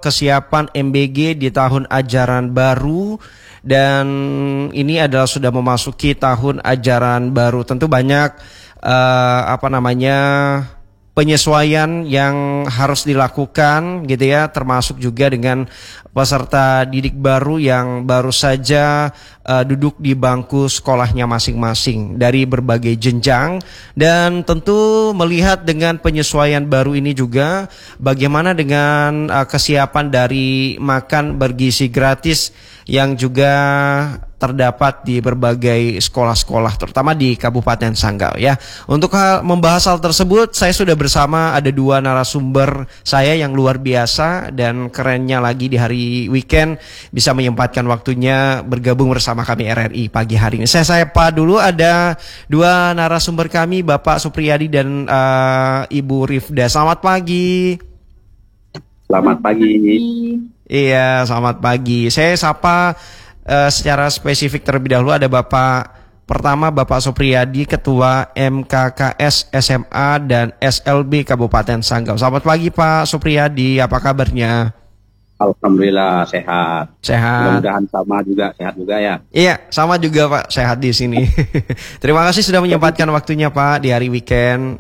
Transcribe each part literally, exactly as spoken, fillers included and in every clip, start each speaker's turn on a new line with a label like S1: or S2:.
S1: kesiapan M B G di tahun ajaran baru. Dan ini adalah sudah memasuki tahun ajaran baru. Tentu banyak uh, apa namanya penyesuaian yang harus dilakukan gitu ya, termasuk juga dengan peserta didik baru yang baru saja uh, duduk di bangku sekolahnya masing-masing dari berbagai jenjang. Dan tentu melihat dengan penyesuaian baru ini juga bagaimana dengan uh, kesiapan dari makan bergizi gratis yang juga terdapat di berbagai sekolah-sekolah terutama di Kabupaten Sanggau ya. Untuk hal, membahas hal tersebut saya sudah bersama ada dua narasumber saya yang luar biasa, dan kerennya lagi di hari weekend bisa menyempatkan waktunya bergabung bersama kami R R I pagi hari ini. Saya sapa dulu ada dua narasumber kami, Bapak Supriyadi dan uh, Ibu Rifda. Selamat pagi.
S2: Selamat pagi.
S1: Iya, selamat pagi. Saya sapa uh, secara spesifik terlebih dahulu ada Bapak pertama Bapak Supriyadi, Ketua M K K S S M A dan S L B Kabupaten Sanggau. Selamat pagi Pak Supriyadi, apa kabarnya?
S2: Alhamdulillah sehat.
S1: Sehat.
S2: Mudah-mudahan sama juga sehat juga ya.
S1: Iya, sama juga Pak, sehat di sini. Terima kasih sudah menyempatkan waktunya Pak di hari weekend.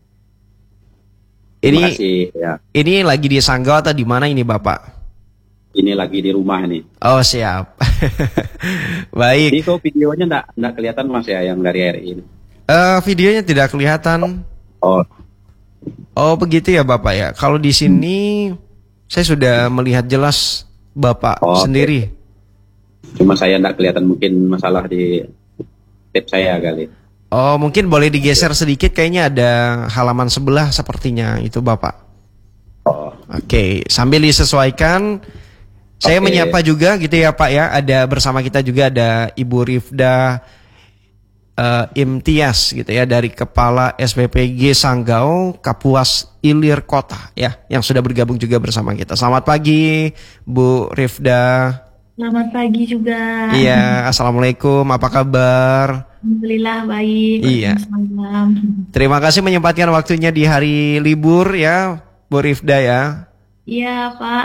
S1: Ini
S2: kasih, ya.
S1: Ini lagi di Sanggau atau di mana ini Bapak?
S2: Ini lagi di rumah nih.
S1: Oh siap. Baik.
S2: Ini kok videonya enggak enggak kelihatan Mas ya yang dari R R I ini?
S1: Uh, videonya tidak kelihatan.
S2: Oh.
S1: Oh begitu ya Bapak ya. Kalau di sini hmm. saya sudah melihat jelas Bapak oh, sendiri.
S2: Cuma saya enggak kelihatan, mungkin masalah di tab saya kali.
S1: Oh mungkin boleh digeser sedikit, kayaknya ada halaman sebelah sepertinya itu Bapak.
S2: Oh.
S1: Oke, okay. Sambil disesuaikan, saya okay. menyapa juga gitu ya Pak ya. Ada bersama kita juga ada Ibu Rifda uh, Imtiaz gitu ya, dari Kepala S P P G Sanggau Kapuas Ilir Kota ya, yang sudah bergabung juga bersama kita. Selamat pagi Bu Rifda.
S3: Selamat pagi juga.
S1: Iya, assalamualaikum. Apa kabar?
S3: Alhamdulillah baik.
S1: Iya. Terima kasih menyempatkan waktunya di hari libur ya, Bu Rifda ya.
S3: Iya Pak.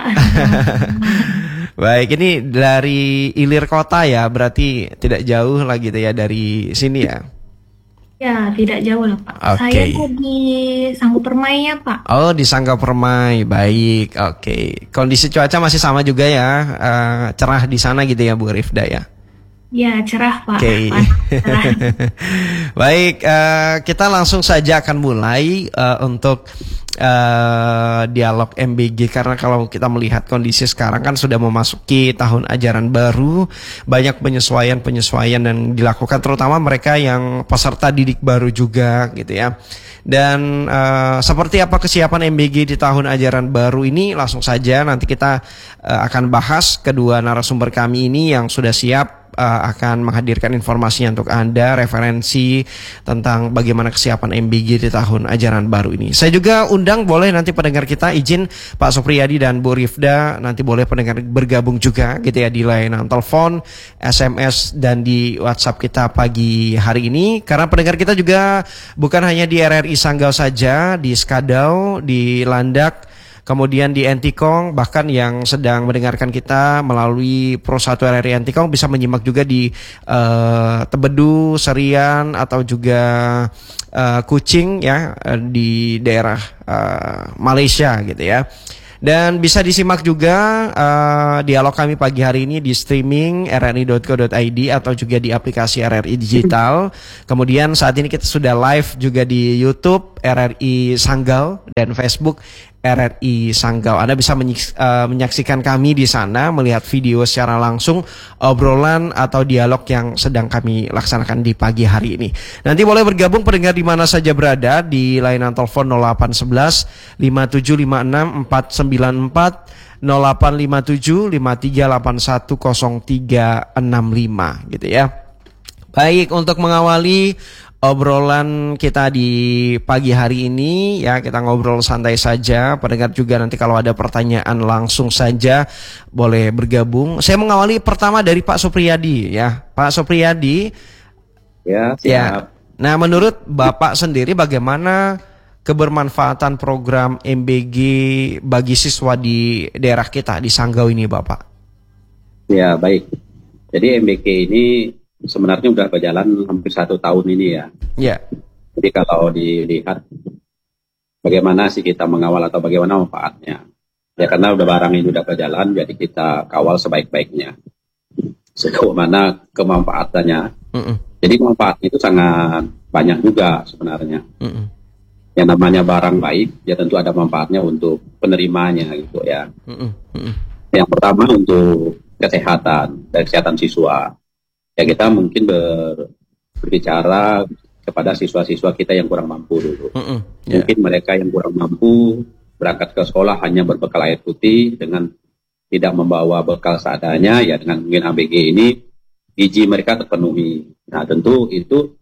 S1: Baik, ini dari Ilir Kota ya, berarti tidak jauh lah gitu ya dari sini ya.
S3: Ya, tidak jauh lah Pak.
S1: Okay.
S3: Saya di Sanggau Permai ya Pak.
S1: Oh, di Sanggau Permai, baik. Oke, okay. Kondisi cuaca masih sama juga ya, uh, cerah di sana gitu ya Bu Rifda ya.
S3: Ya, cerah Pak.
S1: Oke. Okay. Baik, uh, kita langsung saja akan mulai uh, untuk uh, dialog M B G, karena kalau kita melihat kondisi sekarang kan sudah memasuki tahun ajaran baru, banyak penyesuaian-penyesuaian yang dilakukan terutama mereka yang peserta didik baru juga gitu ya. Dan uh, seperti apa kesiapan M B G di tahun ajaran baru ini, langsung saja nanti kita uh, akan bahas kedua narasumber kami ini yang sudah siap Uh, akan menghadirkan informasinya untuk Anda, referensi tentang bagaimana kesiapan M B G di tahun ajaran baru ini. Saya juga undang boleh nanti pendengar kita, izin Pak Supriyadi dan Bu Rifda, nanti boleh pendengar bergabung juga gitu ya di layanan telepon, S M S dan di WhatsApp kita pagi hari ini. Karena pendengar kita juga bukan hanya di R R I Sanggau saja, di Skadau, di Landak, kemudian di Entikong, bahkan yang sedang mendengarkan kita melalui Pro satu R R I Entikong bisa menyimak juga di uh, Tebedu, Serian atau juga uh, Kucing ya, di daerah uh, Malaysia gitu ya. Dan bisa disimak juga uh, dialog kami pagi hari ini di streaming r r i dot co dot i d atau juga di aplikasi R R I Digital. Kemudian saat ini kita sudah live juga di YouTube R R I Sanggau dan Facebook R R I Sanggau. Anda bisa menyiks, uh, menyaksikan kami di sana, melihat video secara langsung obrolan atau dialog yang sedang kami laksanakan di pagi hari ini. Nanti boleh bergabung pendengar di mana saja berada di layanan telepon nol delapan satu satu lima tujuh lima enam empat sembilan empat, nol delapan lima tujuh lima tiga delapan satu nol tiga enam lima gitu ya. Baik, untuk mengawali obrolan kita di pagi hari ini ya, kita ngobrol santai saja. Pendengar juga nanti kalau ada pertanyaan langsung saja boleh bergabung. Saya mengawali pertama dari Pak Supriyadi ya. Pak Supriyadi.
S2: Ya, siap.
S1: Ya. Nah, menurut Bapak sendiri bagaimana kebermanfaatan program M B G bagi siswa di daerah kita di Sanggau ini, Bapak?
S2: Ya, baik. Jadi M B G ini sebenarnya sudah berjalan hampir satu tahun ini ya.
S1: Ya.
S2: Jadi kalau dilihat bagaimana sih kita mengawal atau bagaimana manfaatnya. Ya karena udah barang ini udah berjalan, jadi kita kawal sebaik-baiknya. Sejauh mana kemanfaatannya. Mm-mm. Jadi manfaatnya itu sangat banyak juga sebenarnya. Mm-mm. Yang namanya barang baik, ya tentu ada manfaatnya untuk penerimanya gitu ya. Mm-mm. Mm-mm. Yang pertama untuk kesehatan, dan kesehatan siswa. Ya kita mungkin ber, berbicara kepada siswa-siswa kita yang kurang mampu dulu. Mm-mm. Yeah. Mungkin mereka yang kurang mampu berangkat ke sekolah hanya berbekal air putih dengan tidak membawa bekal seadanya, ya dengan mungkin A B G ini gizi mereka terpenuhi. Nah tentu itu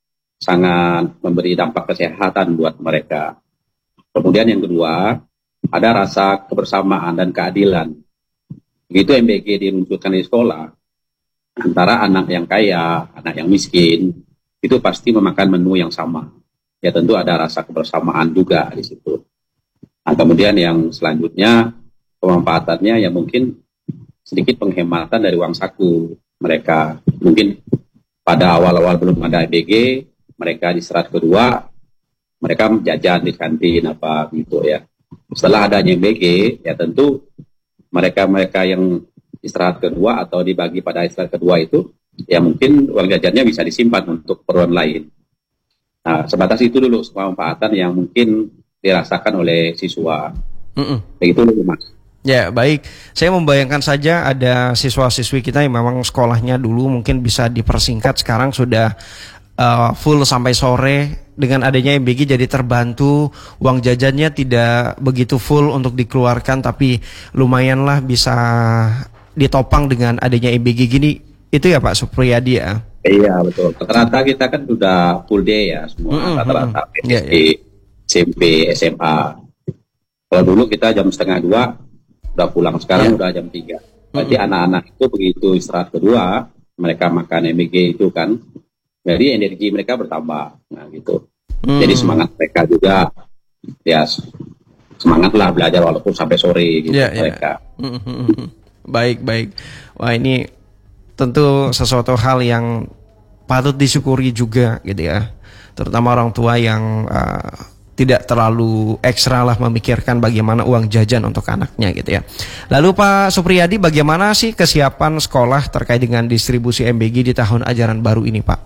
S2: sangat memberi dampak kesehatan buat mereka. Kemudian yang kedua, ada rasa kebersamaan dan keadilan. Begitu M B G diluncurkan di sekolah, antara anak yang kaya, anak yang miskin, itu pasti memakan menu yang sama. Ya tentu ada rasa kebersamaan juga di situ. Nah, kemudian yang selanjutnya pemanfaatannya ya mungkin sedikit penghematan dari uang saku mereka. Mungkin pada awal-awal belum ada M B G, mereka di serat kedua, mereka jajan di kantin apa gitu ya. Setelah adanya M B G, ya tentu mereka-mereka yang istirahat kedua atau dibagi pada istirahat kedua itu, ya mungkin uang jajannya bisa disimpan untuk keperluan lain. Nah, sebatas itu dulu pemanfaatan yang mungkin dirasakan oleh siswa. Mm-mm. Begitu dulu, Mas.
S1: Ya, baik. Saya membayangkan saja ada siswa-siswi kita yang memang sekolahnya dulu mungkin bisa dipersingkat, sekarang sudah uh, full sampai sore. Dengan adanya M B G jadi terbantu, uang jajannya tidak begitu full untuk dikeluarkan, tapi lumayanlah bisa ditopang dengan adanya M B G gini. Itu ya Pak Supriyadi ya?
S2: Iya, betul. Rata-rata kita kan sudah full day ya semua. Mm-hmm. Rata-rata P S D, yeah, yeah. S M P, S M A. Kalau dulu kita jam setengah dua udah pulang, sekarang yeah. udah jam tiga. Berarti mm-hmm. anak-anak itu begitu istirahat kedua, mereka makan M B G itu kan, jadi energi mereka bertambah. Nah gitu. Mm-hmm. Jadi semangat mereka juga, ya semangatlah belajar walaupun sampai sore gitu yeah, mereka. Yeah.
S1: Mm-hmm. Baik, baik. Wah ini tentu sesuatu hal yang patut disyukuri juga gitu ya, terutama orang tua yang uh, tidak terlalu ekstra lah memikirkan bagaimana uang jajan untuk anaknya gitu ya. Lalu Pak Supriyadi, bagaimana sih kesiapan sekolah terkait dengan distribusi M B G di tahun ajaran baru ini Pak?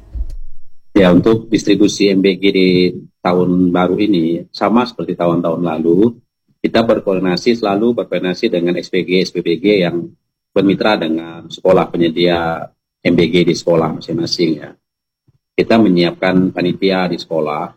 S2: Ya untuk distribusi M B G di tahun baru ini sama seperti tahun-tahun lalu, kita berkoordinasi selalu berkoordinasi dengan S P G S P B G yang bermitra dengan sekolah penyedia M B G di sekolah masing-masing ya. Kita menyiapkan panitia di sekolah.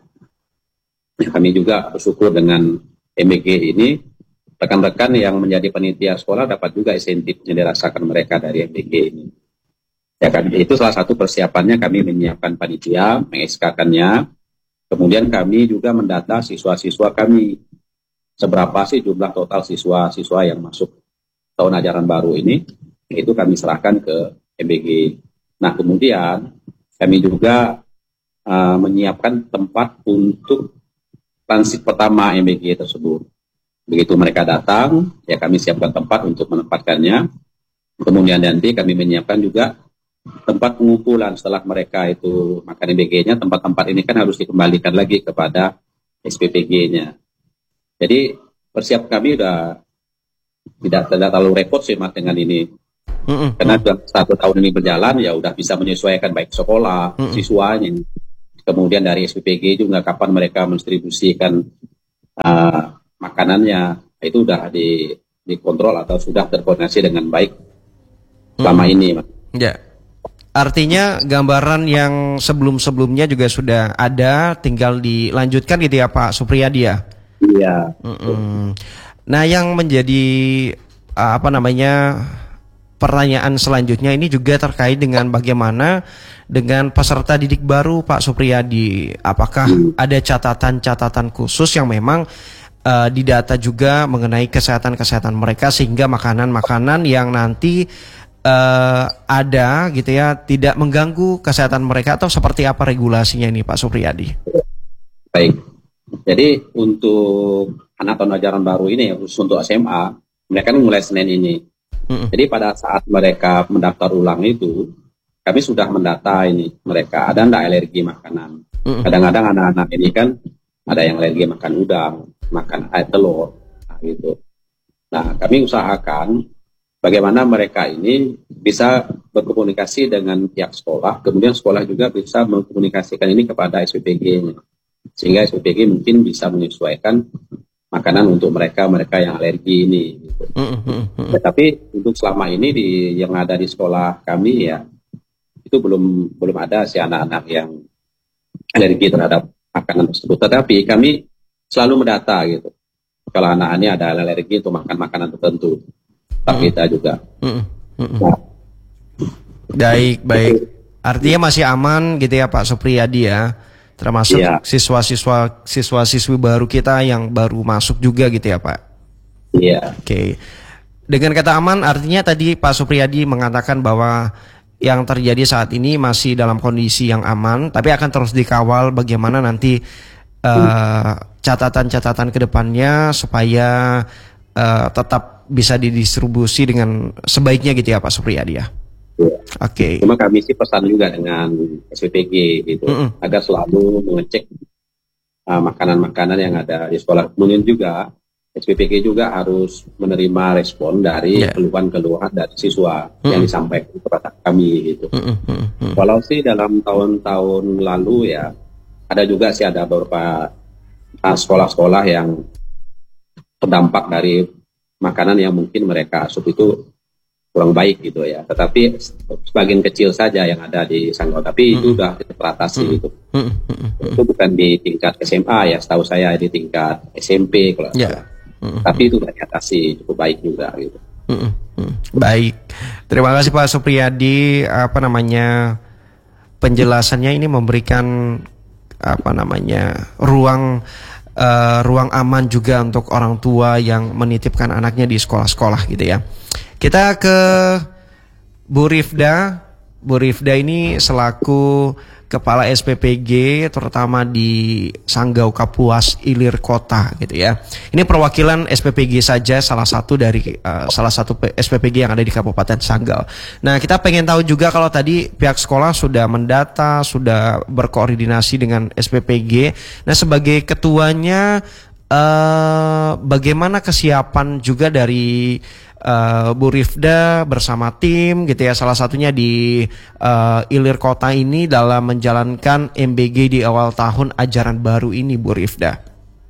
S2: Kami juga bersyukur dengan M B G ini, rekan-rekan yang menjadi panitia sekolah dapat juga insentif yang dirasakan mereka dari M B G ini. Ya kan, itu salah satu persiapannya, kami menyiapkan panitia, meng-S K-kannya. Kemudian kami juga mendata siswa-siswa kami. Seberapa sih jumlah total siswa-siswa yang masuk tahun ajaran baru ini, itu kami serahkan ke M B G. Nah kemudian kami juga uh, menyiapkan tempat untuk transit pertama M B G tersebut. Begitu mereka datang, ya kami siapkan tempat untuk menempatkannya. Kemudian nanti kami menyiapkan juga tempat pengumpulan setelah mereka itu makan M B G-nya. Tempat-tempat ini kan harus dikembalikan lagi kepada S P P G-nya. Jadi persiap kami udah tidak, tidak terlalu repot sih Mas dengan ini. Mm-mm. Karena sudah satu tahun ini berjalan, ya udah bisa menyesuaikan baik sekolah, Mm-mm. siswanya, kemudian dari S P P G juga kapan mereka mendistribusikan uh, makanannya, itu udah di, dikontrol atau sudah terkoordinasi dengan baik selama mm. ini Mas.
S1: Ya. Artinya gambaran yang sebelum-sebelumnya juga sudah ada, tinggal dilanjutkan gitu ya Pak Supriyadi ya?
S2: Iya.
S1: Mm-mm. Nah, yang menjadi uh, apa namanya pertanyaan selanjutnya ini juga terkait dengan bagaimana dengan peserta didik baru Pak Supriyadi. Apakah ada catatan-catatan khusus yang memang uh, didata juga mengenai kesehatan-kesehatan mereka sehingga makanan-makanan yang nanti uh, ada gitu ya tidak mengganggu kesehatan mereka, atau seperti apa regulasinya ini Pak Supriyadi?
S2: Baik. Jadi untuk anak tahun ajaran baru ini, khusus untuk S M A, mereka kan mulai Senin ini. Mm-mm. Jadi pada saat mereka mendaftar ulang itu, kami sudah mendata ini mereka ada nggak alergi makanan. Mm-mm. Kadang-kadang anak-anak ini kan ada yang alergi makan udang, makan air telur, nah, gitu. Nah, kami usahakan bagaimana mereka ini bisa berkomunikasi dengan pihak sekolah, kemudian sekolah juga bisa mengkomunikasikan ini kepada S P P G-nya. Sehingga S P P G mungkin bisa menyesuaikan makanan untuk mereka mereka yang alergi ini. Gitu. Ya, tapi untuk selama ini di yang ada di sekolah kami ya itu belum belum ada si anak-anak yang alergi terhadap makanan tersebut. Tetapi kami selalu mendata gitu. Kalau anak-anaknya ada alergi untuk makan makanan tertentu, tapi kita juga. Nah.
S1: Baik, baik. Artinya masih aman gitu ya Pak Supriyadi ya. Termasuk ya. siswa-siswa siswa-siswi baru kita yang baru masuk juga gitu ya Pak.
S2: Iya.
S1: Oke. Okay. Dengan kata aman artinya tadi Pak Supriyadi mengatakan bahwa yang terjadi saat ini masih dalam kondisi yang aman, tapi akan terus dikawal bagaimana nanti uh, catatan-catatan ke depannya supaya uh, tetap bisa didistribusi dengan sebaiknya gitu ya Pak Supriyadi ya.
S2: Ya.
S1: Oke. Okay.
S2: Cuma kami sih pesan juga dengan S P P G gitu, mm-mm. agar selalu mengecek uh, makanan-makanan yang ada di sekolah. Kemudian juga S P P G juga harus menerima respon dari yeah. keluhan-keluhan dari siswa mm-hmm. yang disampaikan kepada kami gitu. Mm-hmm. Walau sih dalam tahun-tahun lalu ya ada juga sih ada beberapa uh, sekolah-sekolah yang terdampak dari makanan yang mungkin mereka asup itu kurang baik gitu ya. Tetapi sebagian kecil saja yang ada di Sanggau. Tapi mm-hmm. itu sudah teratasi mm-hmm. itu. Mm-hmm. Itu bukan di tingkat S M A ya, setahu saya di tingkat S M P kalau yeah. salah. Mm-hmm. Tapi itu sudah diatasi cukup baik juga gitu.
S1: Mm-hmm. Baik, terima kasih Pak Supriyadi. Apa namanya penjelasannya ini memberikan apa namanya ruang uh, ruang aman juga untuk orang tua yang menitipkan anaknya di sekolah-sekolah gitu ya. Kita ke Bu Rifda. Bu Rifda ini selaku Kepala S P P G terutama di Sanggau Kapuas Ilir Kota gitu ya. Ini perwakilan S P P G saja salah satu dari uh, salah satu S P P G yang ada di Kabupaten Sanggau. Nah, kita pengen tahu juga kalau tadi pihak sekolah sudah mendata, sudah berkoordinasi dengan S P P G. Nah, sebagai ketuanya uh, bagaimana kesiapan juga dari Uh, Bu Rifda bersama tim gitu ya, salah satunya di uh, Ilir Kota ini dalam menjalankan M B G di awal tahun ajaran baru ini, Bu Rifda.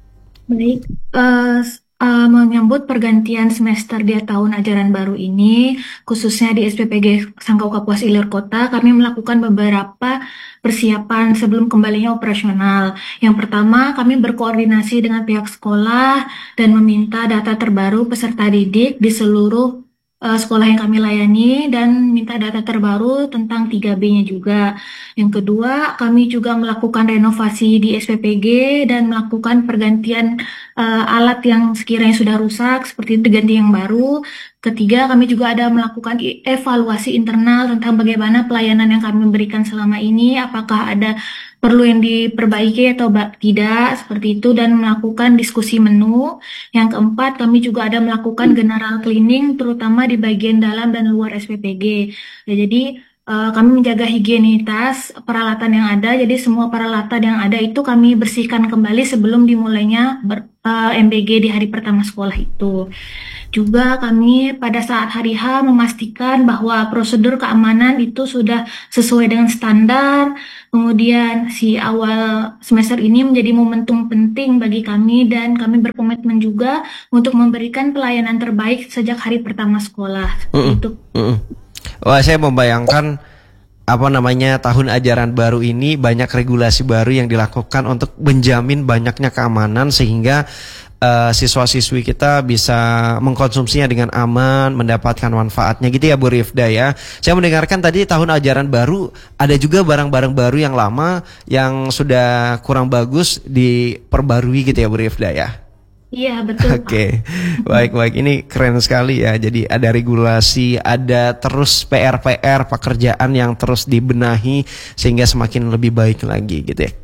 S3: Baik, uh, uh, menyambut pergantian semester di tahun ajaran baru ini, khususnya di S P P G Sanggau Kapuas Ilir Kota, kami melakukan beberapa persiapan sebelum kembalinya operasional. Yang pertama, kami berkoordinasi dengan pihak sekolah dan meminta data terbaru peserta didik di seluruh uh, sekolah yang kami layani dan minta data terbaru tentang tiga B-nya juga. Yang kedua, kami juga melakukan renovasi di S P P G dan melakukan pergantian uh, alat yang sekiranya sudah rusak seperti itu diganti yang baru. Ketiga, kami juga ada melakukan evaluasi internal tentang bagaimana pelayanan yang kami berikan selama ini, apakah ada perlu yang diperbaiki atau tidak, seperti itu, dan melakukan diskusi menu. Yang keempat, kami juga ada melakukan general cleaning, terutama di bagian dalam dan luar S P P G. Ya, jadi, uh, kami menjaga higienitas peralatan yang ada, jadi semua peralatan yang ada itu kami bersihkan kembali sebelum dimulainya ber, uh, M B G di hari pertama sekolah itu. Juga kami pada saat hari H memastikan bahwa prosedur keamanan itu sudah sesuai dengan standar. Kemudian si awal semester ini menjadi momentum penting bagi kami dan kami berkomitmen juga untuk memberikan pelayanan terbaik sejak hari pertama sekolah. Mm-mm. Itu.
S1: Mm-mm. Wah, saya membayangkan apa namanya tahun ajaran baru ini banyak regulasi baru yang dilakukan untuk menjamin banyaknya keamanan sehingga Uh, siswa-siswi kita bisa mengkonsumsinya dengan aman, mendapatkan manfaatnya gitu ya Bu Rifda ya. Saya mendengarkan tadi tahun ajaran baru ada juga barang-barang baru yang lama yang sudah kurang bagus diperbarui gitu ya Bu Rifda ya.
S3: Iya betul.
S1: Oke, okay. Baik-baik, ini keren sekali ya. Jadi ada regulasi, ada terus P R P R pekerjaan yang terus dibenahi sehingga semakin lebih baik lagi gitu ya.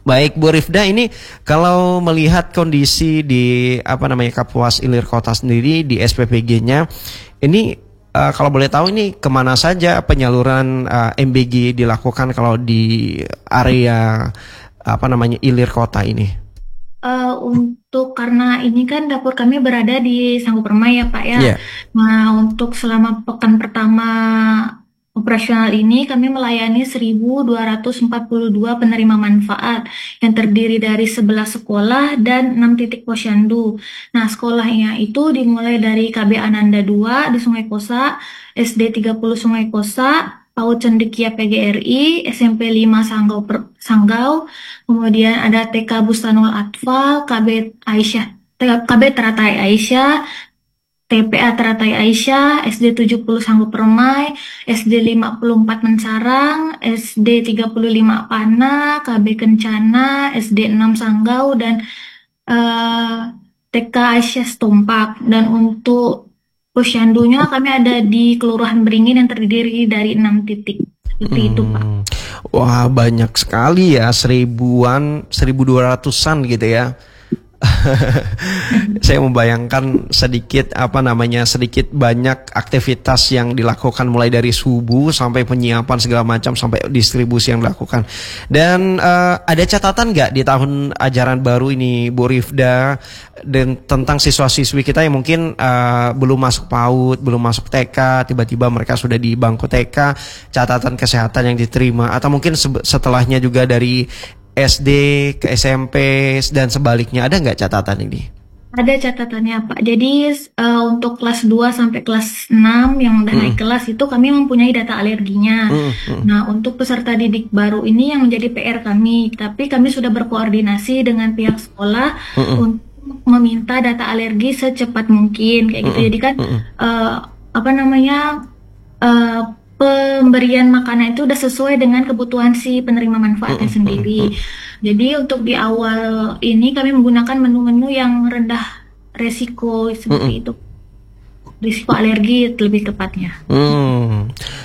S1: Baik Bu Rifda, ini kalau melihat kondisi di apa namanya Kapuas Ilir Kota sendiri di S P P G-nya, ini uh, kalau boleh tahu ini kemana saja penyaluran uh, M B G dilakukan kalau di area apa namanya Ilir Kota ini?
S3: Uh, untuk karena ini kan dapur kami berada di Sanggu Permai ya Pak ya.
S1: Yeah.
S3: Nah untuk selama pekan pertama operasional ini kami melayani seribu dua ratus empat puluh dua penerima manfaat yang terdiri dari sebelas sekolah dan enam titik posyandu. Nah, sekolahnya itu dimulai dari K B Ananda dua di Sungai Kosa, S D tiga puluh Sungai Kosa, PAUD Cendekia P G R I, S M P lima Sanggau, per, Sanggau, kemudian ada T K Bustanul Atfal, K B Aisyah, K B Teratai Aisyah, T P A Teratai Aisyah, S D tujuh puluh Sanggu Permai, S D lima puluh empat Mencarang, S D tiga puluh lima Pana, K B Kencana, S D enam Sanggau, dan uh, T K Aisyah Stompak. Dan untuk posyandunya kami ada di Kelurahan Beringin yang terdiri dari enam titik. Seperti hmm. itu Pak.
S1: Wah banyak sekali ya, seribuan, seribu dua ratusan gitu ya. Saya membayangkan sedikit apa namanya sedikit banyak aktivitas yang dilakukan mulai dari subuh sampai penyiapan segala macam sampai distribusi yang dilakukan. Dan uh, ada catatan nggak di tahun ajaran baru ini Bu Rifda dan tentang siswa-siswi kita yang mungkin uh, belum masuk PAUD, belum masuk T K, tiba-tiba mereka sudah di bangku T K, catatan kesehatan yang diterima atau mungkin setelahnya juga dari S D ke S M P dan sebaliknya, ada nggak catatan ini?
S3: Ada catatannya Pak. Jadi uh, untuk kelas dua sampai kelas enam yang udah mm. naik kelas itu kami mempunyai data alerginya. Mm, mm. Nah untuk peserta didik baru ini yang menjadi P R kami, tapi kami sudah berkoordinasi dengan pihak sekolah mm, mm. untuk meminta data alergi secepat mungkin kayak gitu. Mm, Jadi kan mm. uh, apa namanya uh, pemberian makanan itu udah sesuai dengan kebutuhan si penerima manfaatnya mm, sendiri. Mm, mm. Jadi untuk di awal ini kami menggunakan menu-menu yang rendah resiko seperti mm, mm. itu. Risiko alergi lebih tepatnya. Mm.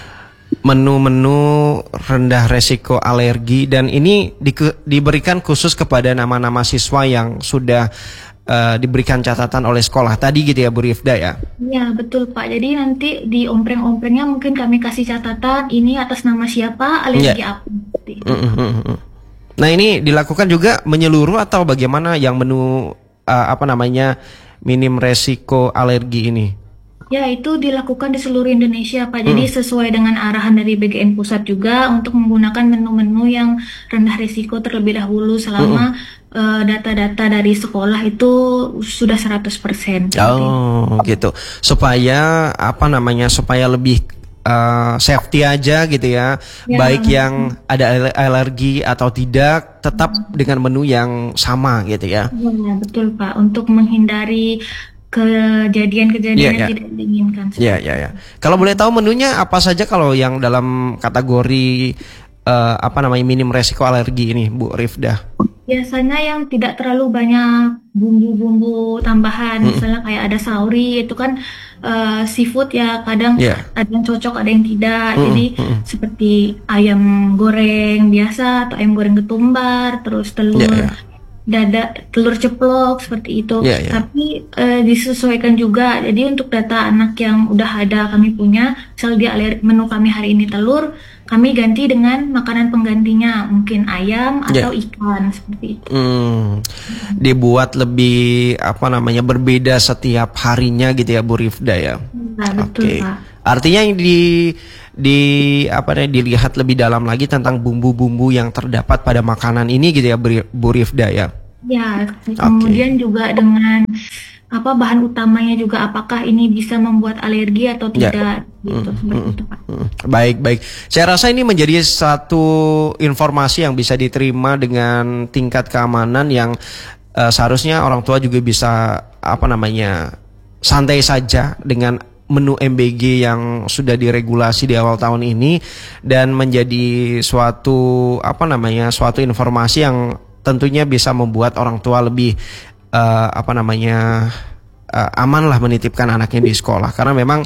S1: Menu-menu rendah resiko alergi dan ini di, diberikan khusus kepada nama-nama siswa yang sudah Uh, diberikan catatan oleh sekolah tadi gitu ya Bu Rifda ya?
S3: Iya betul Pak, jadi nanti di ompreng-omprengnya mungkin kami kasih catatan ini atas nama siapa, alergi yeah. apa gitu. Mm -hmm.
S1: Nah ini dilakukan juga menyeluruh atau bagaimana yang menu uh, apa namanya minim resiko alergi ini?
S3: Ya itu dilakukan di seluruh Indonesia Pak, jadi hmm. sesuai dengan arahan dari B G N Pusat juga untuk menggunakan menu-menu yang rendah risiko terlebih dahulu selama hmm. data-data dari sekolah itu sudah seratus persen.
S1: Oh gitu. Supaya apa namanya supaya lebih uh, safety aja gitu ya. ya. Baik yang ada alergi atau tidak tetap hmm. dengan menu yang sama gitu ya.
S3: Ya betul Pak, untuk menghindari kejadian-kejadian yeah, yang yeah. tidak diinginkan.
S1: Ya yeah, ya yeah, ya. Yeah. Kalau boleh tahu menunya apa saja kalau yang dalam kategori uh, apa namanya minim resiko alergi ini Bu Rifda?
S3: Biasanya yang tidak terlalu banyak bumbu-bumbu tambahan, mm. misalnya kayak ada sauri, itu kan uh, seafood ya, kadang yeah. ada yang cocok, ada yang tidak. Mm. Jadi mm. seperti ayam goreng biasa atau ayam goreng ketumbar, terus telur yeah, yeah. dada, telur ceplok seperti itu. Yeah, yeah. Tapi uh, disesuaikan juga. Jadi untuk data anak yang udah ada kami punya, misal dia alergi, menu kami hari ini telur, kami ganti dengan makanan penggantinya, mungkin ayam atau yeah. ikan seperti itu. Hmm. Dibuat lebih apa namanya berbeda setiap harinya gitu ya Bu Rifda ya. Nah, betul okay. Pak. Artinya yang di di apa namanya dilihat lebih dalam lagi tentang bumbu-bumbu yang terdapat pada makanan ini gitu ya Bu Rifda ya. Ya, kemudian okay. juga dengan apa bahan utamanya juga apakah ini bisa membuat alergi atau tidak ya. gitu mm, seperti mm, itu Pak. Mm, baik baik. Saya rasa ini menjadi satu informasi yang bisa diterima dengan tingkat keamanan yang uh, seharusnya orang tua juga bisa apa namanya santai saja dengan menu M B G yang sudah diregulasi di awal tahun ini dan menjadi suatu apa namanya suatu informasi yang tentunya bisa membuat orang tua lebih uh, apa namanya uh, aman lah menitipkan anaknya di sekolah karena memang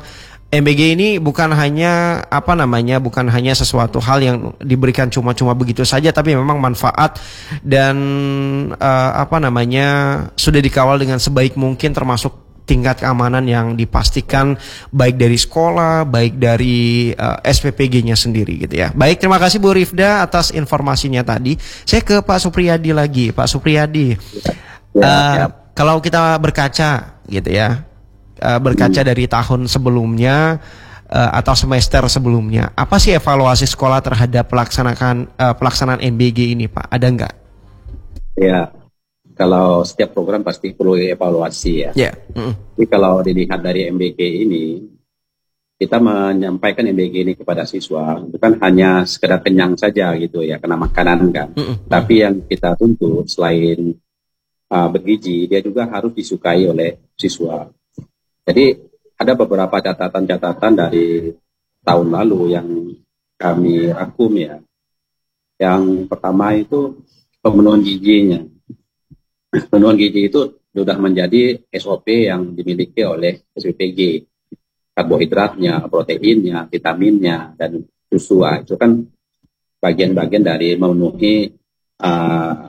S1: M B G ini bukan hanya apa namanya, bukan hanya sesuatu hal yang diberikan cuma-cuma begitu saja, tapi memang manfaat dan uh, apa namanya sudah dikawal dengan sebaik mungkin, termasuk tingkat keamanan yang dipastikan baik dari sekolah, baik dari uh, S P P G-nya sendiri gitu ya. Baik, terima kasih Bu Rifda atas informasinya tadi. Saya ke Pak Supriyadi lagi, Pak Supriyadi. Ya, uh, ya. Kalau kita berkaca gitu ya. berkaca dari tahun sebelumnya uh, atau semester sebelumnya, apa sih evaluasi sekolah terhadap pelaksanaan uh, pelaksanaan M B G ini, Pak? Ada nggak?
S2: Ya, kalau setiap program pasti perlu evaluasi ya.
S1: Yeah. Mm-hmm.
S2: Jadi kalau dilihat dari M B G ini, kita menyampaikan M B G ini kepada siswa bukan hanya sekedar kenyang saja gitu ya, kena makanan kan. Mm-hmm. Tapi yang kita tuntut selain uh, bergizi, dia juga harus disukai oleh siswa. Jadi ada beberapa catatan-catatan dari tahun lalu yang kami rangkum ya. Yang pertama itu pemenuhan gizinya. Pemenuhan gizi itu sudah menjadi S O P yang dimiliki oleh S P P G. Karbohidratnya, proteinnya, vitaminnya, dan susu. Itu kan bagian-bagian dari memenuhi uh,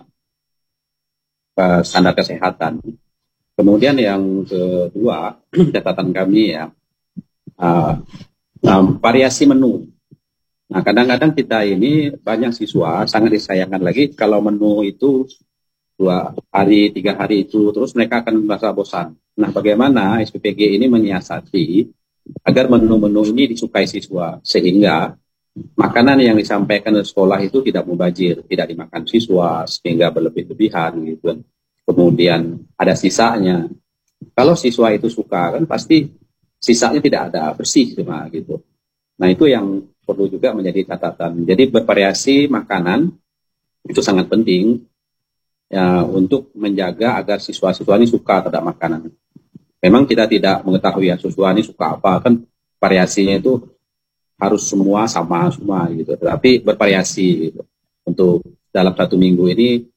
S2: uh, standar kesehatan. Kemudian yang kedua, catatan kami ya, uh, um, variasi menu. Nah, kadang-kadang kita ini banyak siswa sangat disayangkan lagi kalau menu itu dua hari, tiga hari itu, terus mereka akan merasa bosan. Nah, bagaimana S P P G ini menyiasati agar menu-menu ini disukai siswa, sehingga makanan yang disampaikan di sekolah itu tidak mubazir, tidak dimakan siswa, sehingga berlebih-lebihan gitu. Kemudian ada sisanya. Kalau siswa itu suka kan pasti sisanya tidak ada, bersih cuma gitu. Nah itu yang perlu juga menjadi catatan. Jadi bervariasi makanan itu sangat penting ya untuk menjaga agar siswa-siswa ini suka terhadap makanan. Memang kita tidak mengetahui ya siswa ini suka apa, kan variasinya itu harus semua sama semua gitu. Tetapi bervariasi gitu. Untuk dalam satu minggu ini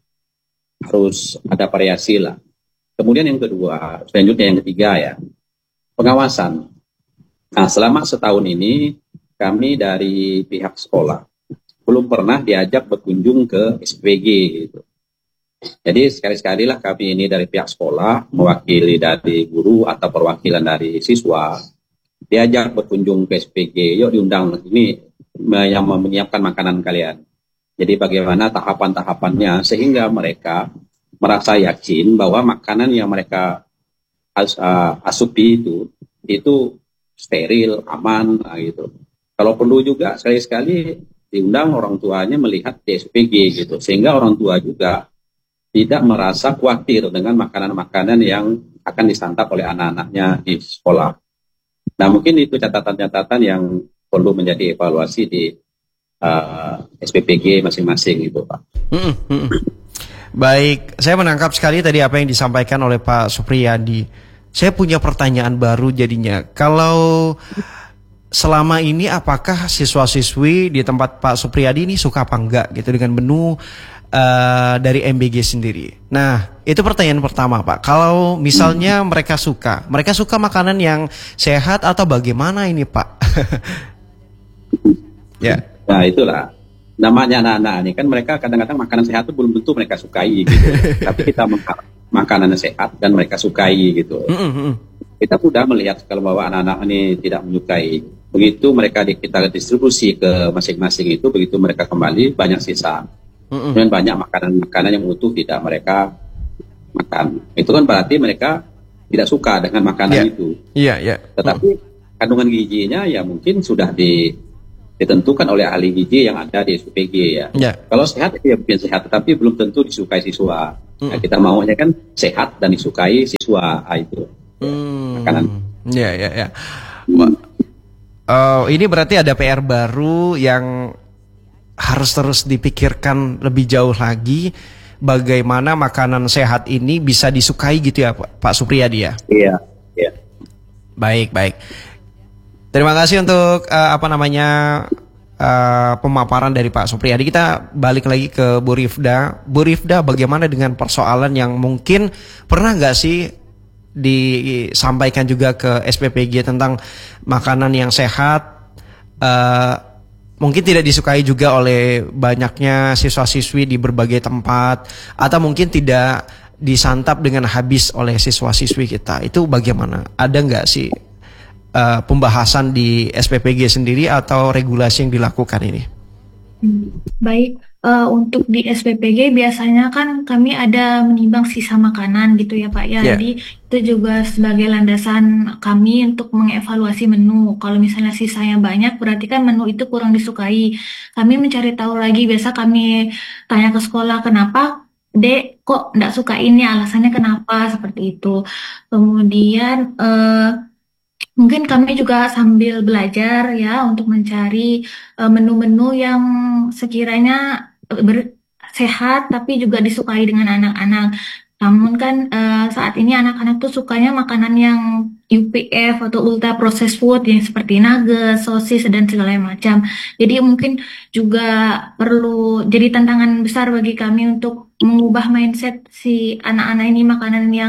S2: harus ada variasi lah. Kemudian yang kedua, selanjutnya yang ketiga ya, pengawasan. Nah, selama setahun ini kami dari pihak sekolah belum pernah diajak berkunjung ke S P P G gitu. Jadi sekali-sekali lah kami ini dari pihak sekolah, mewakili dari guru atau perwakilan dari siswa, diajak berkunjung ke S P P G, yuk diundang ini yang menyiapkan makanan kalian. Jadi bagaimana tahapan-tahapannya sehingga mereka merasa yakin bahwa makanan yang mereka as, uh, asupi itu itu steril, aman, nah gitu. Kalau perlu juga sekali-sekali diundang orang tuanya melihat di S P G gitu, sehingga orang tua juga tidak merasa khawatir dengan makanan-makanan yang akan disantap oleh anak-anaknya di sekolah. Nah mungkin itu catatan-catatan yang perlu menjadi evaluasi di Uh, S P P G masing-masing gitu Pak.
S1: Hmm, hmm. Baik, saya menangkap sekali tadi apa yang disampaikan oleh Pak Supriyadi. Saya punya pertanyaan baru jadinya. Kalau selama ini apakah siswa-siswi di tempat Pak Supriyadi ini suka apa enggak gitu dengan menu uh, dari M B G sendiri? Nah, itu pertanyaan pertama Pak. Kalau misalnya hmm. mereka suka, mereka suka makanan yang sehat atau bagaimana ini Pak? Ya.
S2: Nah itulah namanya anak-anak ini kan mereka kadang-kadang makanan sehat itu belum tentu mereka sukai gitu. Tapi kita mengharap makanan sehat dan mereka sukai gitu. Mm-hmm. Kita mudah melihat kalau bahwa anak-anak ini tidak menyukai. Begitu mereka di, kita distribusi ke masing-masing itu, begitu mereka kembali banyak sisa. Mm-hmm. Dan banyak makanan-makanan yang utuh tidak mereka makan. Itu kan berarti mereka tidak suka dengan makanan yeah. itu.
S1: Iya, yeah, iya. Yeah.
S2: Tetapi mm. kandungan gizinya ya mungkin sudah di ditentukan oleh ahli gizi yang ada di S P P G ya. Yeah. Kalau sehat ya mungkin sehat, tapi belum tentu disukai siswa. Mm. Nah, kita maunya kan sehat dan disukai siswa ah, itu.
S1: Mm. Makanan. Ya ya ya. Uh, ini berarti ada P R baru yang harus terus dipikirkan lebih jauh lagi. Bagaimana makanan sehat ini bisa disukai gitu ya Pak, Pak Supriyadi ya?
S2: Iya. Iya.
S1: Baik baik. Terima kasih untuk uh, apa namanya uh, pemaparan dari Pak Supriyadi. Kita balik lagi ke Bu Rifda. Bu Rifda, bagaimana dengan persoalan yang mungkin pernah nggak sih disampaikan juga ke S P P G tentang makanan yang sehat, uh, mungkin tidak disukai juga oleh banyaknya siswa-siswi di berbagai tempat, atau mungkin tidak disantap dengan habis oleh siswa-siswi kita. Itu bagaimana? Ada nggak sih uh, pembahasan di S P P G sendiri atau regulasi yang dilakukan ini?
S3: Baik, uh, untuk di S P P G biasanya kan kami ada menimbang sisa makanan gitu ya Pak ya.
S1: Yeah.
S3: Jadi itu juga sebagai landasan kami untuk mengevaluasi menu. Kalau misalnya sisanya banyak berarti kan menu itu kurang disukai. Kami mencari tahu lagi, biasa kami tanya ke sekolah, kenapa Dek kok nggak suka ini, alasannya kenapa, seperti itu. Kemudian uh, mungkin kami juga sambil belajar ya untuk mencari uh, menu-menu yang sekiranya uh, ber- sehat tapi juga disukai dengan anak-anak. Namun kan uh, saat ini anak-anak tuh sukanya makanan yang U P F atau ultra processed food yang seperti nugget, sosis dan segala macam. Jadi mungkin juga perlu jadi tantangan besar bagi kami untuk mengubah mindset si anak-anak ini, makanan yang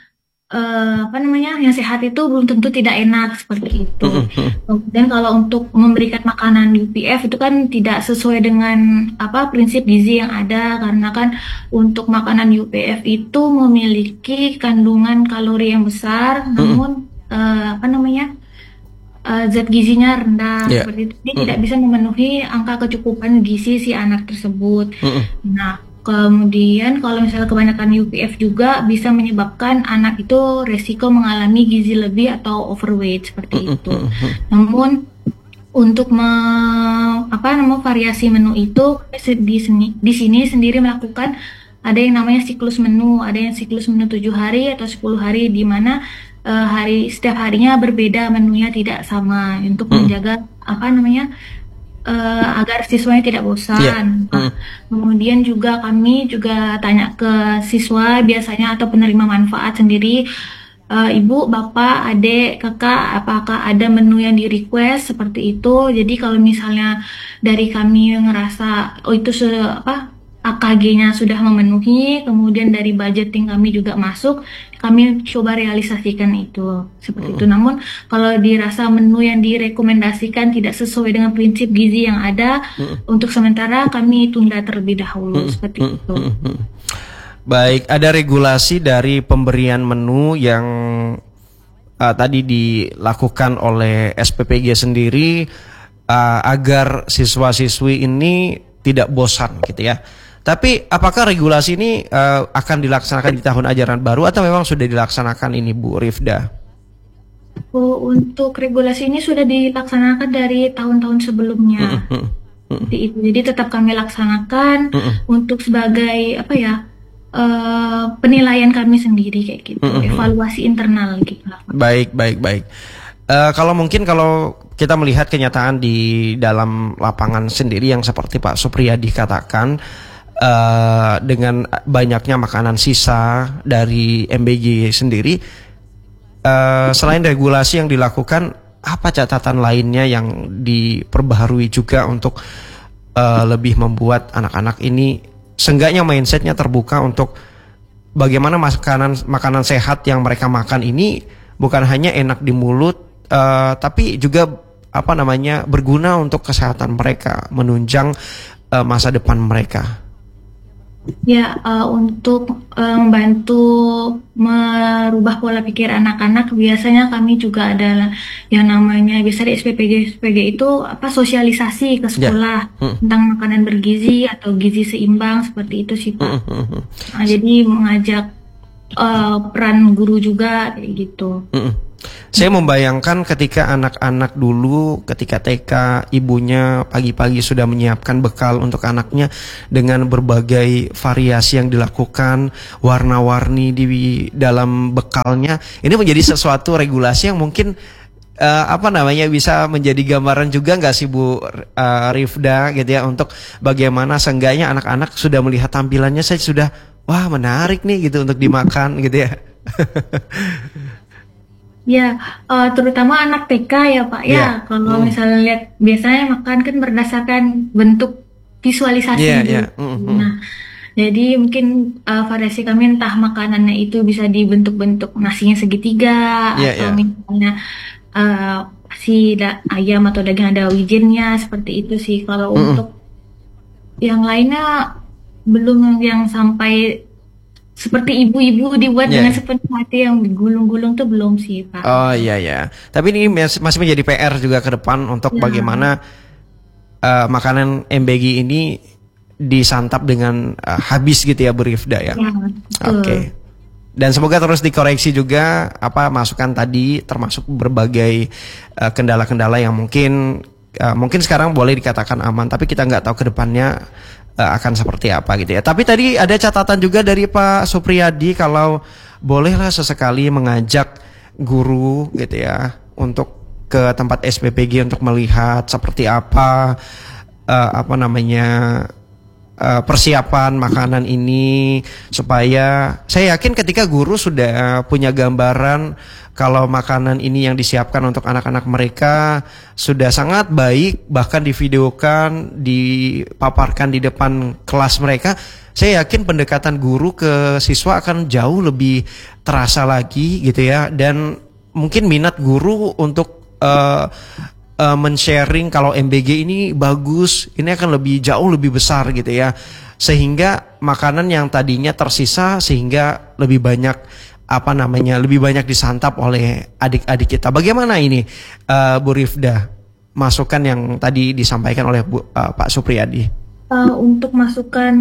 S3: Uh, apa namanya yang sehat itu belum tentu tidak enak, seperti itu. Kemudian kalau untuk memberikan makanan U P F itu kan tidak sesuai dengan apa prinsip gizi yang ada, karena kan untuk makanan U P F itu memiliki kandungan kalori yang besar, namun uh, apa namanya uh, zat gizinya rendah,
S1: Yeah.
S3: seperti itu. Jadi tidak bisa memenuhi angka kecukupan gizi si anak tersebut. Nah, kemudian kalau misalnya kebanyakan U P F juga bisa menyebabkan anak itu resiko mengalami gizi lebih atau overweight, seperti itu. Namun untuk me, apa namanya variasi menu itu di sini di sini sendiri melakukan ada yang namanya siklus menu, ada yang siklus menu tujuh hari atau sepuluh hari, di mana uh, hari setiap harinya berbeda, menunya tidak sama, untuk menjaga apa namanya Uh, agar siswanya tidak bosan.
S1: Yeah.
S3: Nah, kemudian juga kami juga tanya ke siswa biasanya atau penerima manfaat sendiri, uh, ibu, bapak, adik, kakak, apakah ada menu yang di request, seperti itu. Jadi kalau misalnya dari kami ngerasa oh itu sudah apa A K G-nya sudah memenuhi, kemudian dari budgeting kami juga masuk, kami coba realisasikan itu, seperti itu. Namun kalau dirasa menu yang direkomendasikan tidak sesuai dengan prinsip gizi yang ada, untuk sementara kami tunda terlebih dahulu, seperti itu.
S1: Baik, ada regulasi dari pemberian menu yang uh, tadi dilakukan oleh S P P G sendiri uh, agar siswa-siswi ini tidak bosan gitu ya. Tapi apakah regulasi ini uh, akan dilaksanakan di tahun ajaran baru atau memang sudah dilaksanakan ini Bu Rifda?
S3: Oh, untuk regulasi ini sudah dilaksanakan dari tahun-tahun sebelumnya. Seperti itu. Jadi tetap kami laksanakan untuk sebagai apa ya uh, penilaian kami sendiri kayak gitu, evaluasi internal gitu lah.
S1: Baik, baik, baik. Uh, kalau mungkin kalau kita melihat kenyataan di dalam lapangan sendiri yang seperti Pak Supriyadi katakan, Uh, dengan banyaknya makanan sisa dari M B G sendiri, uh, selain regulasi yang dilakukan, apa catatan lainnya yang diperbaharui juga untuk uh, lebih membuat anak-anak ini seenggaknya mindsetnya terbuka untuk bagaimana makanan makanan sehat yang mereka makan ini bukan hanya enak di mulut, uh, tapi juga apa namanya berguna untuk kesehatan mereka, menunjang uh, masa depan mereka.
S3: Ya, uh, untuk uh, membantu merubah pola pikir anak-anak, biasanya kami juga ada yang namanya biasa di S P P G S P G itu apa sosialisasi ke sekolah yeah. hmm. tentang makanan bergizi atau gizi seimbang, seperti itu sih Pak. Hmm, hmm, nah, jadi mengajak uh, peran guru juga kayak gitu. Hmm.
S1: Saya membayangkan ketika anak-anak dulu, ketika T K, ibunya pagi-pagi sudah menyiapkan bekal untuk anaknya dengan berbagai variasi yang dilakukan, warna-warni di dalam bekalnya. Ini menjadi sesuatu regulasi yang mungkin uh, apa namanya bisa menjadi gambaran juga nggak sih Bu uh, Rifda gitu ya, untuk bagaimana seenggaknya anak-anak sudah melihat tampilannya saya sudah wah menarik nih gitu untuk dimakan gitu ya.
S3: Ya, uh, terutama anak T K ya Pak ya. Yeah. Kalau mm. misalnya lihat biasanya makan kan berdasarkan bentuk visualisasi.
S1: Yeah, yeah. Mm -hmm.
S3: Nah, Jadi mungkin uh, variasi kami entah makanannya itu bisa dibentuk-bentuk nasinya segitiga
S1: Iya,
S3: atau
S1: iya.
S3: misalnya uh, si da- ayam atau daging ada wijennya seperti itu sih. Kalau
S1: Mm-mm.
S3: untuk yang lainnya belum yang sampai seperti ibu-ibu dibuat
S1: Iya,
S3: dengan
S1: iya.
S3: sepenuh hati yang digulung-gulung tuh belum sih Pak.
S1: Oh iya ya. Tapi ini mas- masih menjadi P R juga ke depan untuk
S3: Ya,
S1: bagaimana eh, makanan M B G ini disantap dengan eh, habis gitu ya Bu Rifda ya.
S3: ya
S1: Oke.
S3: betul.
S1: Dan semoga terus dikoreksi juga apa masukan tadi termasuk berbagai eh, kendala-kendala yang mungkin eh, mungkin sekarang boleh dikatakan aman tapi kita nggak tahu ke depannya eh, akan seperti apa gitu ya. Tapi tadi ada catatan juga dari Pak Supriyadi kalau bolehlah sesekali mengajak guru gitu ya untuk ke tempat S P P G untuk melihat seperti apa eh, apa namanya eh, persiapan makanan ini supaya saya yakin ketika guru sudah punya gambaran kalau makanan ini yang disiapkan untuk anak-anak mereka sudah sangat baik bahkan divideokan dipaparkan di depan kelas mereka, saya yakin pendekatan guru ke siswa akan jauh lebih terasa lagi gitu ya dan mungkin minat guru untuk eh, uh, men-sharing kalau M B G ini bagus, ini akan lebih jauh lebih besar gitu ya. Sehingga makanan yang tadinya tersisa sehingga lebih banyak apa namanya, lebih banyak disantap oleh adik-adik kita. Bagaimana ini uh, Bu Rifda? Masukan yang tadi disampaikan oleh Bu, uh, Pak Supriyadi.
S3: Uh, untuk masukan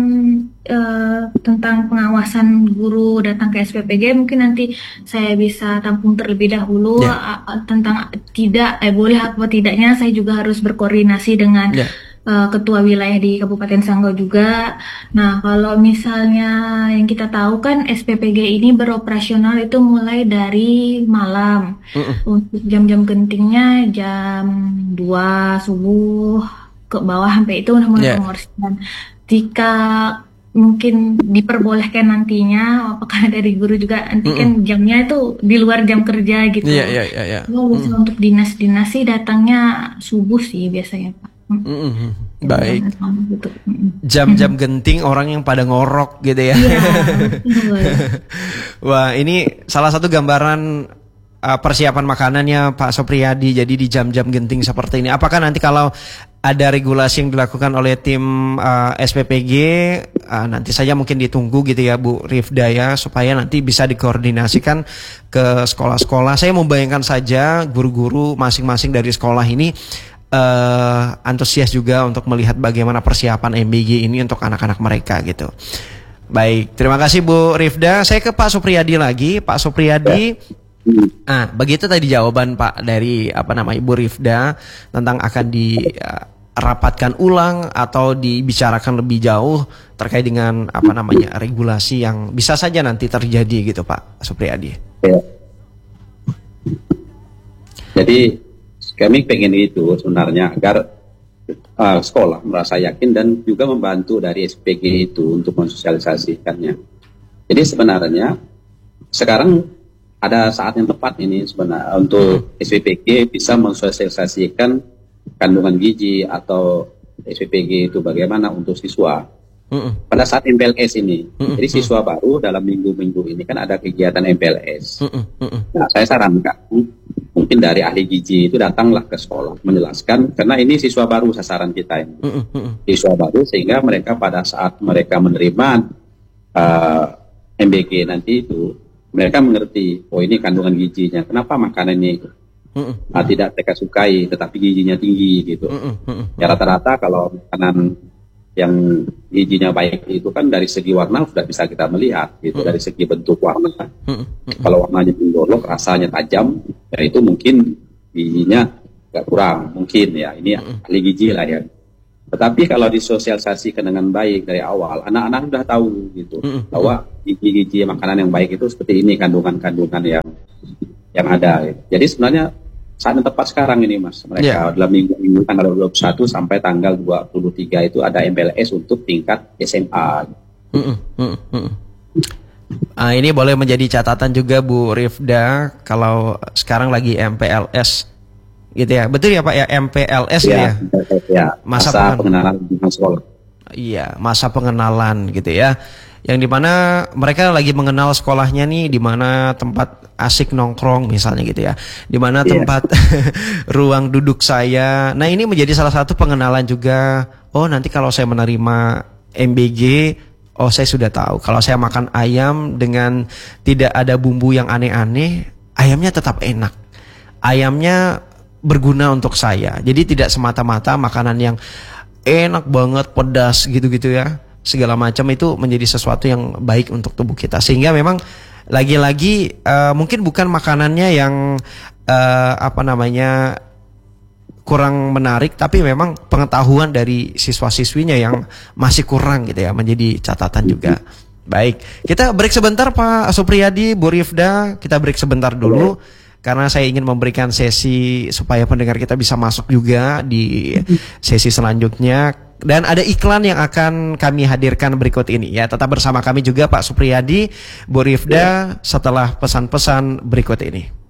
S3: uh, tentang pengawasan guru datang ke S P P G mungkin nanti saya bisa tampung terlebih dahulu
S1: Ya.
S3: uh, uh, tentang tidak eh boleh apa tidaknya saya juga harus berkoordinasi dengan
S1: Ya.
S3: uh, ketua wilayah di Kabupaten Sanggau juga. Nah, kalau misalnya yang kita tahu kan S P P G ini beroperasional itu mulai dari malam.
S1: Mm-mm.
S3: Untuk jam-jam gentingnya jam dua subuh ke bawah sampai itu udah mulai
S1: Ya.
S3: pengorsian. Jika mungkin diperbolehkan nantinya, apakah dari guru juga nanti kan jamnya itu di luar jam kerja gitu.
S1: Iya, iya, iya, iya.
S3: Kalau bisa untuk dinas-dinas sih datangnya subuh sih biasanya Pak. Mm.
S1: Mm-mm. Baik.
S3: Gitu. Mm.
S1: Jam-jam genting orang yang pada ngorok gitu ya.
S3: Iya, betul.
S1: Wah, ini salah satu gambaran uh, persiapan makanannya Pak Supriyadi. Jadi di jam-jam genting seperti ini. Apakah nanti kalau ada regulasi yang dilakukan oleh tim uh, S P P G uh, nanti saja mungkin ditunggu gitu ya Bu Rifda ya supaya nanti bisa dikoordinasikan ke sekolah-sekolah. Saya membayangkan saja guru-guru masing-masing dari sekolah ini uh, antusias juga untuk melihat bagaimana persiapan M B G ini untuk anak-anak mereka gitu. Baik, terima kasih Bu Rifda. Saya ke Pak Supriyadi lagi. Pak Supriyadi, ah, begitu tadi jawaban Pak dari apa namanya Bu Rifda tentang akan dirapatkan ulang atau dibicarakan lebih jauh terkait dengan apa namanya regulasi yang bisa saja nanti terjadi gitu Pak Supriyadi.
S2: Ya. Jadi kami pengen itu sebenarnya agar uh, sekolah merasa yakin dan juga membantu dari S P G itu untuk mensosialisasikannya. Jadi sebenarnya sekarang ada saat yang tepat ini sebenarnya untuk S P P G bisa mensosialisasikan kandungan gizi atau S P P G itu bagaimana untuk siswa.
S1: Mm-mm.
S2: Pada saat M P L S ini,
S1: Mm-mm.
S2: jadi siswa baru dalam minggu-minggu ini kan ada kegiatan M P L S.
S1: Mm-mm. Mm-mm.
S2: Nah, saya sarankan mungkin dari ahli gizi itu datanglah ke sekolah menjelaskan karena ini siswa baru sasaran kita ini.
S1: Mm-mm. Mm-mm.
S2: Siswa baru sehingga mereka pada saat mereka menerima uh, M B G nanti itu mereka mengerti, oh ini kandungan gizinya, kenapa makanan ini
S1: Mm-mm.
S2: uh, tidak mereka sukai tetapi gizinya tinggi gitu.
S1: Mm-mm. Mm-mm.
S2: Ya rata-rata kalau makanan yang gizinya baik itu kan dari segi warna sudah bisa kita melihat gitu, dari segi bentuk warna.
S1: Mm-mm.
S2: Kalau warnanya mencolok, rasanya tajam, ya itu mungkin gizinya agak kurang, mungkin ya ini ahli gizi lah ya. Tetapi kalau disosialisasikan dengan baik dari awal, anak-anak sudah tahu gitu
S1: Mm-mm.
S2: bahwa gizi-gizi makanan yang baik itu seperti ini kandungan-kandungan yang yang ada. Jadi sebenarnya saat yang tepat sekarang ini Mas, mereka
S1: Yeah.
S2: dalam minggu-minggu tanggal dua puluh satu sampai tanggal dua puluh tiga itu ada M P L S untuk tingkat S M A.
S1: Mm-mm. Mm-mm. Ah, ini boleh menjadi catatan juga Bu Rifda kalau sekarang lagi M P L S gitu ya. Betul ya Pak ya, M P L S gitu ya.
S2: Ya,
S1: Masa
S2: masa
S1: pengen-
S2: pengenalan lingkungan sekolah.
S1: Iya, masa pengenalan gitu ya. Yang dimana mereka lagi mengenal sekolahnya nih, di mana tempat asik nongkrong misalnya gitu ya, di mana
S2: Iya.
S1: tempat ruang duduk saya. Nah ini menjadi salah satu pengenalan juga. Oh nanti kalau saya menerima M B G, oh saya sudah tahu. Kalau saya makan ayam dengan tidak ada bumbu yang aneh-aneh, ayamnya tetap enak. Ayamnya berguna untuk saya. Jadi tidak semata-mata makanan yang enak banget, pedas gitu-gitu ya, segala macam itu menjadi sesuatu yang baik untuk tubuh kita. Sehingga memang lagi-lagi uh, mungkin bukan makanannya yang uh, apa namanya kurang menarik, tapi memang pengetahuan dari siswa-siswinya yang masih kurang gitu ya, menjadi catatan juga. Baik, kita break sebentar Pak Supriyadi, Bu Rifda, kita break sebentar dulu. Karena saya ingin memberikan sesi supaya pendengar kita bisa masuk juga di sesi selanjutnya. Dan ada iklan yang akan kami hadirkan berikut ini ya. Tetap bersama kami juga Pak Supriyadi, Bu Rifda setelah pesan-pesan berikut ini.